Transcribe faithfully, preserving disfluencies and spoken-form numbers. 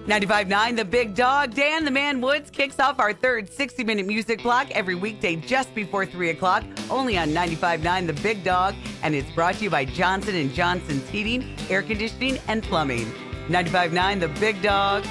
ninety-five point nine The Big Dog. Dan the Man Woods kicks off our third sixty-minute music block every weekday just before three o'clock, only on ninety-five point nine The Big Dog, and it's brought to you by Johnson and Johnson's Heating, Air Conditioning, and Plumbing. ninety-five point nine The Big Dog.